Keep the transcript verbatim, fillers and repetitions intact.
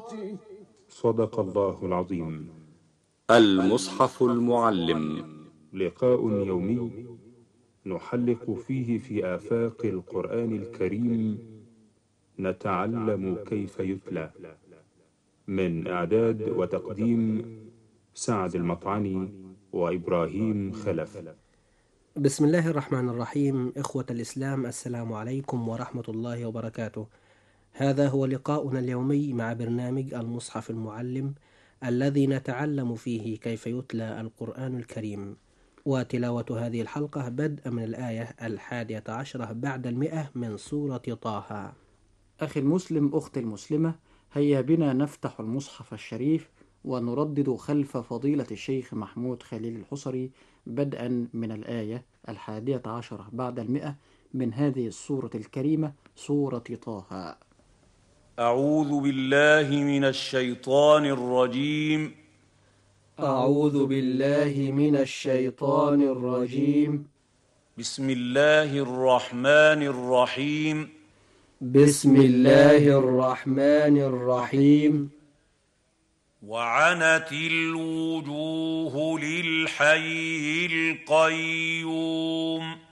صدق الله العظيم. المصحف المعلم، لقاء يومي نحلق فيه في آفاق القرآن الكريم، نتعلم كيف يتلى. من إعداد وتقديم سعد المطعني وإبراهيم خلف. بسم الله الرحمن الرحيم. إخوة الإسلام، السلام عليكم ورحمة الله وبركاته. هذا هو لقاؤنا اليومي مع برنامج المصحف المعلم، الذي نتعلم فيه كيف يتلى القرآن الكريم. وتلاوة هذه الحلقة بدء من الآية الحادية عشرة بعد المئة من سورة طه. أخي المسلم، أختي المسلمة، هيا بنا نفتح المصحف الشريف ونردد خلف فضيلة الشيخ محمود خليل الحصري بدءا من الآية الحادية عشرة بعد المئة من هذه السورة الكريمة، سورة طه. أعوذ بالله من الشيطان الرجيم. أعوذ بالله من الشيطان الرجيم. بسم الله الرحمن الرحيم. بسم الله الرحمن الرحيم. وعنت الوجوه للحي القيوم